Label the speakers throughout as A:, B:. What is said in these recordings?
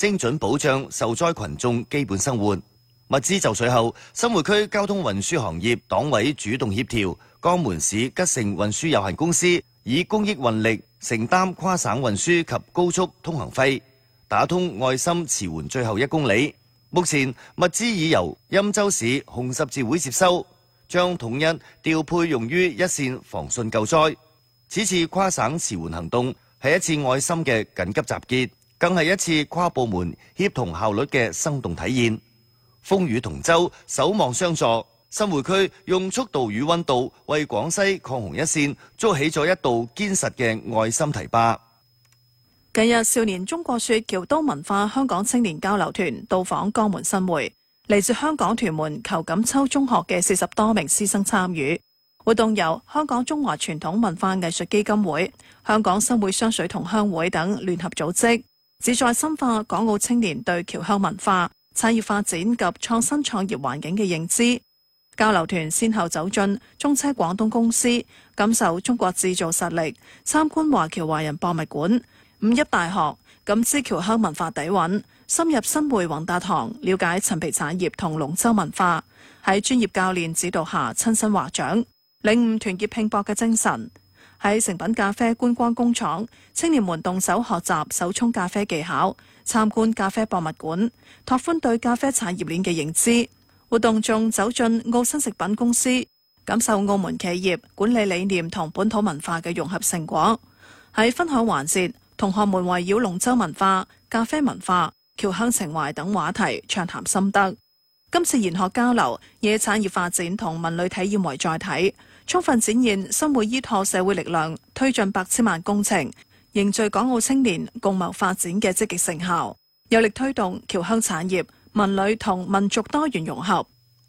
A: 精準保障受災群眾基本生活。物資就緒後，新會區交通運輸行業黨委主動協調，江門市吉盛運輸有限公司以公益運力承擔跨省運輸及高速通行費，打通愛心慈援最後1公里。目前物資已由欽州市紅十字會接收，將統一調配用於一線防汛救災。此次跨省慈援行動係一次愛心嘅緊急集結，更係一次跨部門協同效率嘅生動體現。風雨同舟，守望相助，新會區用速度與溫度為廣西抗洪一線築起咗一道堅實嘅愛心堤壩。
B: 近日，少年中國說僑都文化香港青年交流團到訪江門新會，嚟自香港屯門裘錦秋中學嘅40多名師生參與活動，由香港中華傳統文化藝術基金會、香港新會雙水同鄉會等聯合組織，旨在深化港澳青年對僑鄉文化、產業發展及創新創業環境嘅認知。交流團先後走進中車廣東公司，感受中國製造實力，參觀華僑華人博物館、五邑大學，感知僑鄉文化底蘊，深入新會宏達堂，了解陳皮產業同龍舟文化。喺專業教練指導下，親身劃槳，領悟團結拼搏嘅精神。喺誠品咖啡觀光工廠，青年們動手學習手沖咖啡技巧，參觀咖啡博物館，拓寬對咖啡產業鏈嘅認知。活動中走進澳新食品公司，感受澳門企業管理理念同本土文化嘅融合成果。喺分享環節，同學們圍繞龍舟文化、咖啡文化、僑鄉情懷等話題暢談心得。今次研學交流以產業發展同文旅體驗為載體，充分展現新會依託社會力量推進百千萬工程，凝聚港澳青年共謀發展嘅積極成效，有力推動僑鄉產業、文旅同民族多元融合。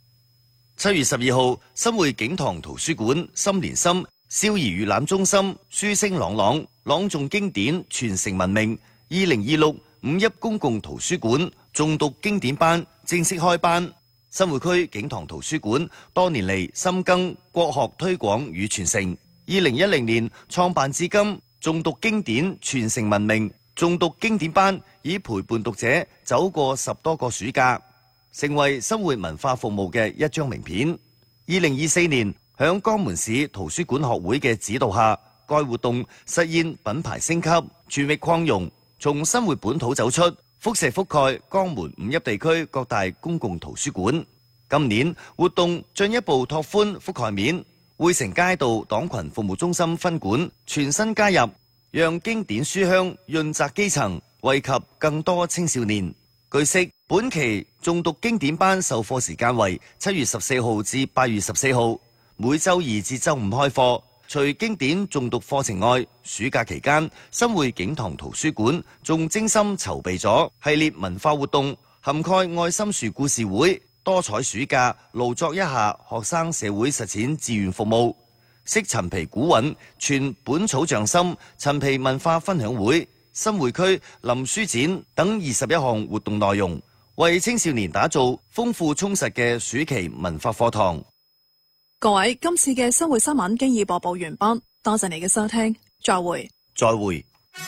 A: 7月12號，新會景堂圖書館心連心少兒閱覽中心書聲朗朗，朗誦經典傳承文明。2026五邑公共圖書館誦讀經典班正式開班。新會區景堂圖書館多年嚟深耕國學推廣與傳承，2010年創辦至今，誦讀經典傳承文明。誦讀經典班已陪伴讀者走過10多個暑假，成為新會文化服務嘅一張名片。2024年響江門市圖書館學會嘅指導下，該活動實現品牌升級、全域擴容，從新會本土走出，輻射覆蓋江門五邑地區各大公共圖書館。今年活動進一步拓寬覆蓋面，匯成街道黨群服務中心分館全新加入，讓經典書香潤澤基層，惠及更多青少年。據悉，本期誦讀經典班授課時間為7月14號至8月14號，每周2至周5開課。除經典誦讀課程外，暑假期間，新會景堂圖書館仲精心籌備咗系列文化活動，涵蓋愛心樹故事會、多彩暑假勞作一下學生社會實踐志願服務、識陳皮古韻傳本草匠心陳皮文化分享會、新會區林書展等21項活動內容，為青少年打造豐富充實嘅暑期文化課堂。
B: 各位，今次嘅新會新聞經已播報完畢，多謝你嘅收聽，再會。
A: 再會。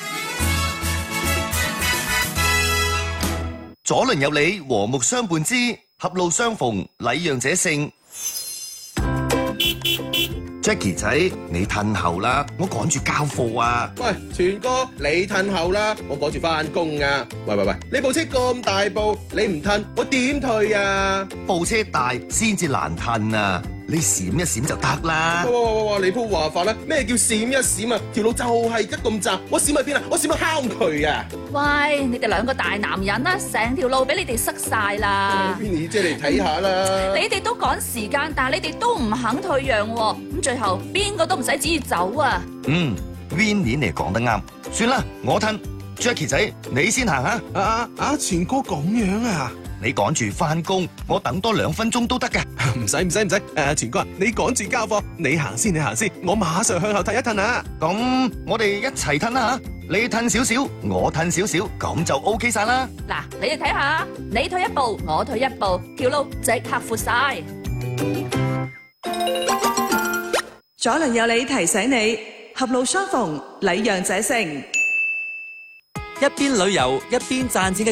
A: 左鄰右里，和睦相伴之，狹路相逢，禮讓者勝。Jackie 仔，你褪後啦，我趕住交貨啊！
C: 喂，全哥，你褪後啦，我趕住翻工啊！喂，你部車咁大部，你唔褪，我點退啊？
A: 部車大先至難褪啊！你閃一閃就得啦。
C: 哇！你鋪話法啦，咩叫閃一閃啊？條路就係得咁窄，我閃去邊啊？我閃去坑渠啊！
D: 喂，你哋兩個大男人啦，成條路俾你哋塞晒啦。
C: Vinny 姐嚟睇下啦。
D: 你哋都趕時間，但係你哋都唔肯退讓喎，咁最後邊個都唔使旨意走啊。
A: Vinny 你講得啱，算啦，我褪。Jackie 仔，你先行下。
C: 全哥咁樣啊？
A: 你趕住翻工，我等多2分鐘都得㗎。
C: 唔使，全哥，你趕住交貨，你行先，我馬上向後褪一褪啊！
A: 咁我哋一齊褪啦吓，你褪少少，我褪少少，咁就 OK 晒啦。
D: 嗱，你哋睇下，你退一步，我退一步，條路即刻闊晒。
B: 左鄰右里提醒你，狹路相逢，禮讓者勝。
E: 一邊旅遊一邊賺錢嘅